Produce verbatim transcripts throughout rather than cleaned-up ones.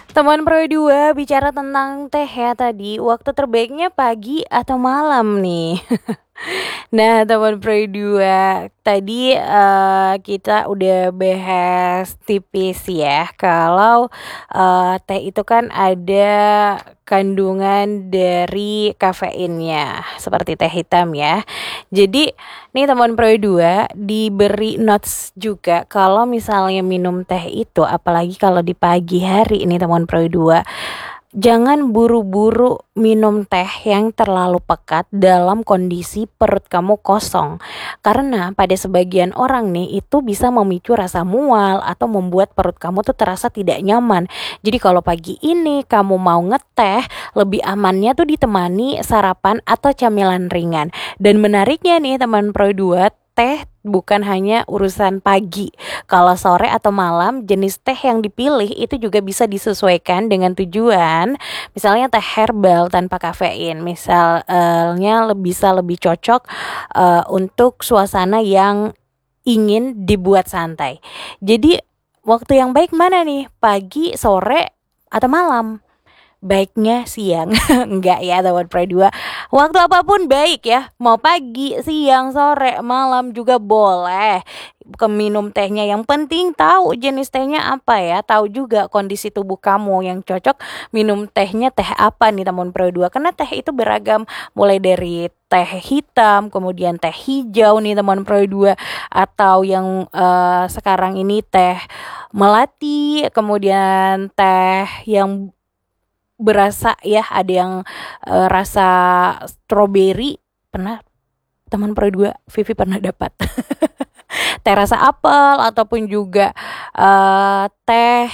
Teman Pro dua bicara tentang teh ya tadi, waktu terbaiknya pagi atau malam nih? Nah, teman Pro dua tadi eh, kita udah bahas tipis ya kalau eh, teh itu kan ada kandungan dari kafeinnya seperti teh hitam ya. Jadi nih teman Pro dua diberi notes juga kalau misalnya minum teh itu apalagi kalau di pagi hari ini teman Pro dua, jangan buru-buru minum teh yang terlalu pekat dalam kondisi perut kamu kosong. Karena pada sebagian orang nih itu bisa memicu rasa mual atau membuat perut kamu tuh terasa tidak nyaman. Jadi kalau pagi ini kamu mau ngeteh, lebih amannya tuh ditemani sarapan atau camilan ringan. Dan menariknya nih teman Pro dua, teh bukan hanya urusan pagi. Kalau sore atau malam, jenis teh yang dipilih itu juga bisa disesuaikan dengan tujuan. Misalnya teh herbal tanpa kafein, misalnya lebih bisa lebih cocok uh, untuk suasana yang ingin dibuat santai. Jadi waktu yang baik mana nih? Pagi, sore, atau malam? Baiknya siang. Enggak ya teman Pro dua, waktu apapun baik ya, mau pagi, siang, sore, malam juga boleh keminum tehnya. Yang penting tahu jenis tehnya apa ya, tahu juga kondisi tubuh kamu yang cocok minum tehnya teh apa nih teman Pro dua, karena teh itu beragam, mulai dari teh hitam, kemudian teh hijau nih teman Pro dua, atau yang uh, sekarang ini teh melati, kemudian teh yang berasa ya, ada yang uh, rasa strawberry. Pernah teman Pro dua, Vivi pernah dapat teh rasa apel ataupun juga uh, teh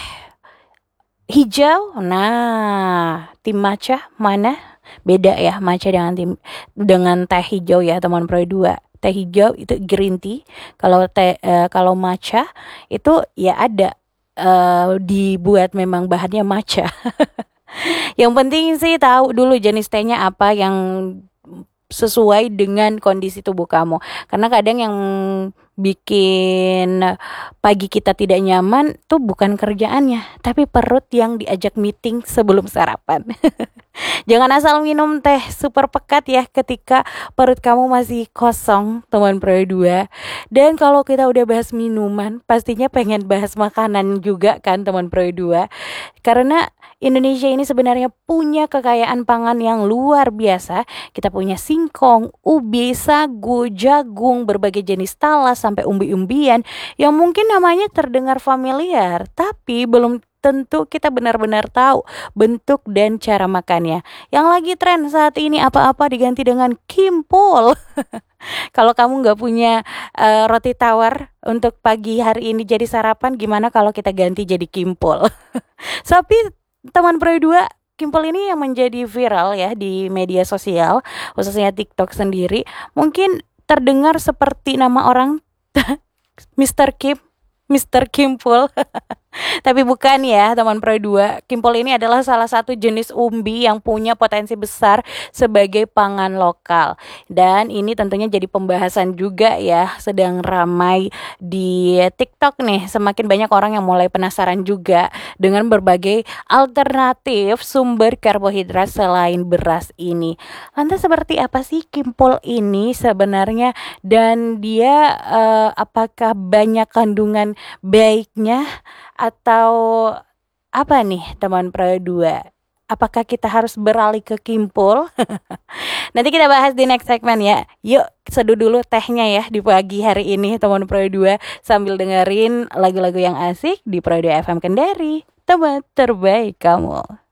hijau. Nah, tim matcha mana? Beda ya matcha dengan tim dengan teh hijau ya teman Pro dua. Teh hijau itu green tea, kalau teh uh, kalau matcha itu ya ada uh, dibuat memang bahannya matcha. Yang penting sih tahu dulu jenis tehnya apa yang sesuai dengan kondisi tubuh kamu. Karena kadang yang bikin pagi kita tidak nyaman tuh bukan kerjaannya, tapi perut yang diajak meeting sebelum sarapan. Jangan asal minum teh super pekat ya ketika perut kamu masih kosong teman Pro dua. Dan kalau kita udah bahas minuman, pastinya pengen bahas makanan juga kan teman Pro dua. Karena Indonesia ini sebenarnya punya kekayaan pangan yang luar biasa. Kita punya singkong, ubi, sagu, jagung, berbagai jenis talas, sampai umbi-umbian yang mungkin namanya terdengar familiar, tapi belum tentu kita benar-benar tahu bentuk dan cara makannya. Yang lagi tren saat ini apa-apa diganti dengan kimpul. Kalau kamu nggak punya uh, roti tawar untuk pagi hari ini jadi sarapan, gimana kalau kita ganti jadi kimpul? Tapi teman Pro dua, kimpul ini yang menjadi viral ya di media sosial, khususnya TikTok sendiri. Mungkin terdengar seperti nama orang mister Kim, mister Kimpul. Tapi bukan ya teman Pro dua. Kimpul ini adalah salah satu jenis umbi yang punya potensi besar sebagai pangan lokal. Dan ini tentunya jadi pembahasan juga ya, sedang ramai di TikTok nih. Semakin banyak orang yang mulai penasaran juga dengan berbagai alternatif sumber karbohidrat selain beras ini. Lantas seperti apa sih kimpul ini sebenarnya, dan dia uh, apakah banyak kandungan baiknya atau apa nih teman Pro dua? Apakah kita harus beralih ke kimpul? Nanti kita bahas di next segmen ya. Yuk seduh dulu tehnya ya di pagi hari ini teman Pro dua, sambil dengerin lagu-lagu yang asik di Pro dua F M Kendari, teman terbaik kamu.